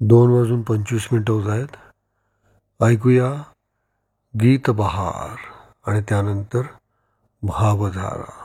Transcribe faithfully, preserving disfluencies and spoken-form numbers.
दोन वाजून पंचवीस मिनटं होत आहेत. ऐकूया गीत बहार आणि त्यानंतर भावधारा.